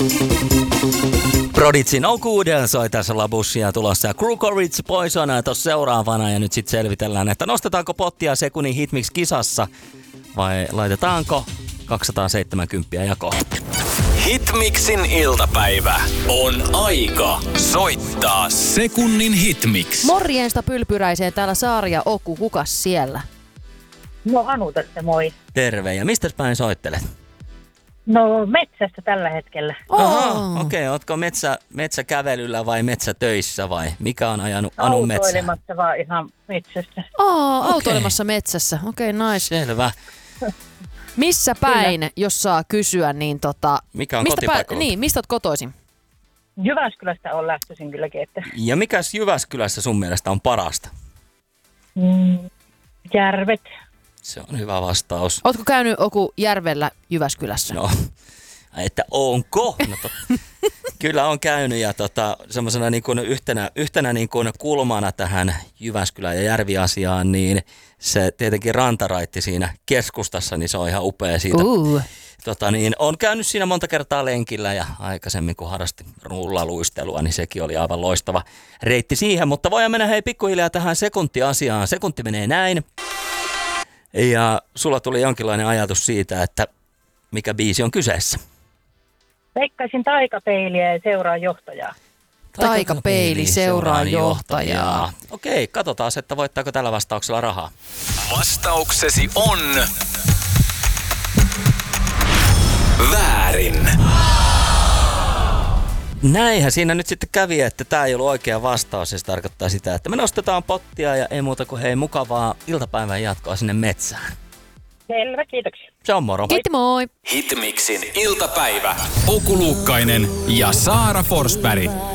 Prodigy No Good soi tässä Labussia tulossa ja Crew Courage Poison tuossa seuraavana ja nyt sitten selvitellään, että nostetaanko pottia sekunnin Hitmix-kisassa vai laitetaanko 270 jakoon. Hitmixin iltapäivä on aika soittaa sekunnin Hitmix. Morjesta Pylpyräiseen, täällä Saari ja Oku, kukas siellä? No Anu tässä, moi. Terve, ja mistä päin soittelet? No metsästä tällä hetkellä. Okei. Ootko metsäkävelyllä vai metsätöissä vai mikä on ajanut Anun metsään? Autoilemassa vaan ihan metsästä. Autoilemassa metsässä. Okei, nice. Selvä. Missä päin, jos saa kysyä, niin mikä on kotipaikka? Niin, mistä oot kotoisin? Jyväskylästä on lähtöisin kylläkin, että... Ja mikäs Jyväskylässä sun mielestä on parasta? Järvet. Se on hyvä vastaus. Ootko käynyt Oku järvellä Jyväskylässä? No, että onko? No, kyllä on käynyt ja semmoisena niin kuin yhtenä niin kuin kulmana tähän Jyväskylän ja järviasiaan, niin se tietenkin rantaraitti siinä keskustassa, niin se on ihan upea siitä. On käynyt siinä monta kertaa lenkillä ja aikaisemmin kun harrasti rullaluistelua, niin sekin oli aivan loistava reitti siihen. Mutta voidaan mennä pikkuhiljaa tähän sekuntiasiaan. Sekunti menee näin. Ja sulla tuli jonkinlainen ajatus siitä, että mikä biisi on kyseessä. Veikkaisin Taikapeiliä ja seuraa johtajaa. Taikapeili seuraa johtajaa. Okei, katsotaan, että voittaako tällä vastauksella rahaa. Vastauksesi on... väärin. Näinhän siinä nyt sitten kävi, että tämä ei ollut oikea vastaus ja se tarkoittaa sitä, että me nostetaan pottia ja ei muuta kuin mukavaa iltapäivän jatkoa sinne metsään. Selvä, kiitoksia. Se on moro. Kiitti, moi. Hitmixin iltapäivä. Oku Luukkainen ja Saara Forsberg.